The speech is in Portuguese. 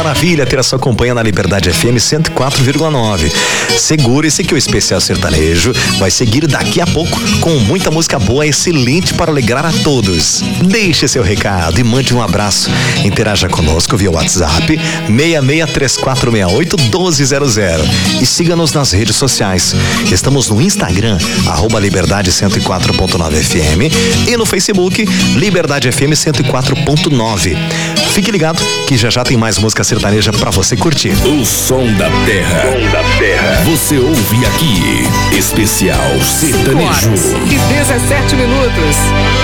maravilha ter a sua companhia na Liberdade FM 104,9. Segure-se que o especial sertanejo vai seguir daqui a pouco com muita música boa excelente para alegrar a todos. Deixe seu recado e mande um abraço. Interaja conosco via WhatsApp 6634681200 e siga-nos nas redes sociais. Estamos no Instagram @Liberdade 104.9 FM e no Facebook Liberdade FM 104.9. Fique ligado que já tem mais música sertaneja pra você curtir. O som da terra. Você ouve aqui. Especial sertanejo. 5 horas e 17 minutos.